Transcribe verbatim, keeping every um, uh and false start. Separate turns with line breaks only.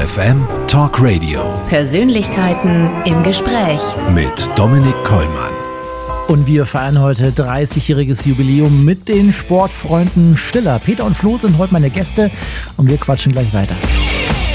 F M Talk Radio.
Persönlichkeiten im Gespräch
Mit Dominik Kollmann.
Und wir feiern heute dreißigjähriges Jubiläum mit den Sportfreunden Stiller. Peter und Flo sind heute meine Gäste und wir quatschen gleich weiter.